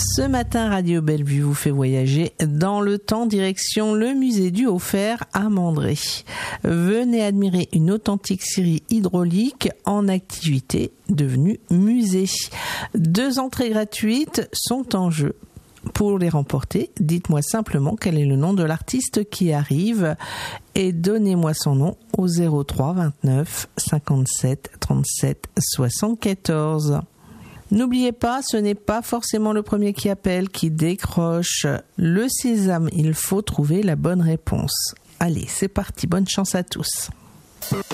Ce matin, Radio Bellevue vous fait voyager dans le temps, direction le musée du Haut-Fer à Mandré. Venez admirer une authentique scierie hydraulique en activité devenue musée. 2 entrées gratuites sont en jeu. Pour les remporter, dites-moi simplement quel est le nom de l'artiste qui arrive et donnez-moi son nom au 03 29 57 37 74. N'oubliez pas, ce n'est pas forcément le premier qui appelle, qui décroche le sésame. Il faut trouver la bonne réponse. Allez, c'est parti, bonne chance à tous.